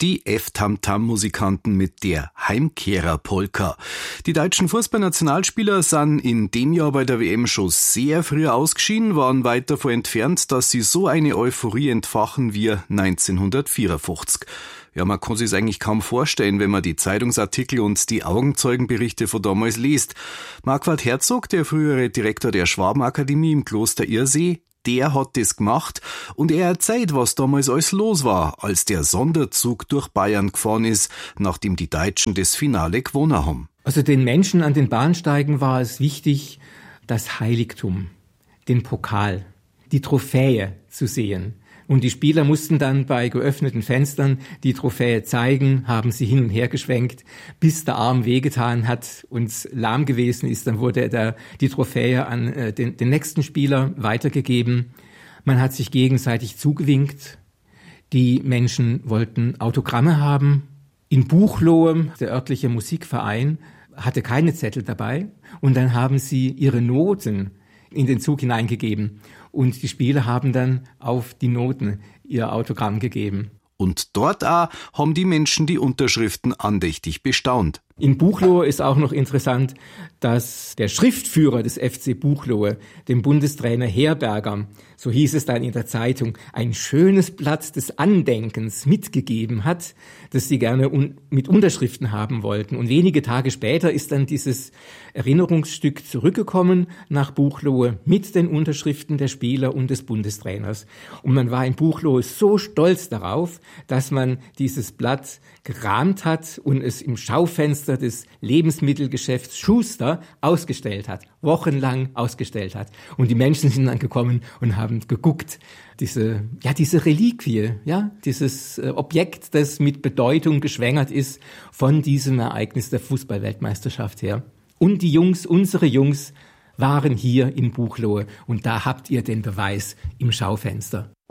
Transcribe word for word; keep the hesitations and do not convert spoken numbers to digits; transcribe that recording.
Die F-Tam-Tam-Musikanten mit der Heimkehrer-Polka. Die deutschen Fußballnationalspieler sind in dem Jahr bei der W M schon sehr früh ausgeschieden, waren weit davon entfernt, dass sie so eine Euphorie entfachen wie neunzehnhundertvierundfünfzig. Ja, man kann sich's eigentlich kaum vorstellen, wenn man die Zeitungsartikel und die Augenzeugenberichte von damals liest. Marquard Herzog, der frühere Direktor der Schwabenakademie im Kloster Irsee, der hat das gemacht und er erzählt, was damals alles los war, als der Sonderzug durch Bayern gefahren ist, nachdem die Deutschen das Finale gewonnen haben. Also den Menschen an den Bahnsteigen war es wichtig, das Heiligtum, den Pokal, die Trophäe zu sehen. Und die Spieler mussten dann bei geöffneten Fenstern die Trophäe zeigen, haben sie hin und her geschwenkt, bis der Arm wehgetan hat und lahm gewesen ist. Dann wurde der, die Trophäe an äh, den, den nächsten Spieler weitergegeben. Man hat sich gegenseitig zugewinkt. Die Menschen wollten Autogramme haben. In Buchloe, der örtliche Musikverein, hatte keine Zettel dabei. Und dann haben sie ihre Noten in den Zug hineingegeben. Und die Spieler haben dann auf die Noten ihr Autogramm gegeben. Und dort auch haben die Menschen die Unterschriften andächtig bestaunt. In Buchloe ist auch noch interessant, dass der Schriftführer des F C Buchloe, dem Bundestrainer Herberger, so hieß es dann in der Zeitung, ein schönes Blatt des Andenkens mitgegeben hat, das sie gerne un- mit Unterschriften haben wollten. Und wenige Tage später ist dann dieses Erinnerungsstück zurückgekommen nach Buchloe mit den Unterschriften der Spieler und des Bundestrainers. Und man war in Buchloe so stolz darauf, dass man dieses Blatt gerahmt hat und es im Schaufenster des Lebensmittelgeschäfts Schuster ausgestellt hat, wochenlang ausgestellt hat. Und die Menschen sind dann gekommen und haben geguckt, diese, ja, diese Reliquie, ja, dieses äh, Objekt, das mit Bedeutung geschwängert ist von diesem Ereignis der Fußballweltmeisterschaft her. Und die Jungs, unsere Jungs, waren hier in Buchloe und da habt ihr den Beweis im Schaufenster.